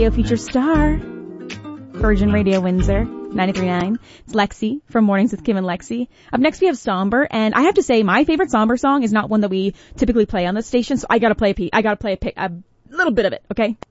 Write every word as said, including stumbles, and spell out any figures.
Future Star, Virgin Radio Windsor, ninety-three point nine. It's Lexi from Mornings with Kim and Lexi. Up next we have Somber, and I have to say my favorite Somber song is not one that we typically play on this station, so I gotta play a, pe- I gotta play a, pe- a little bit of it, okay?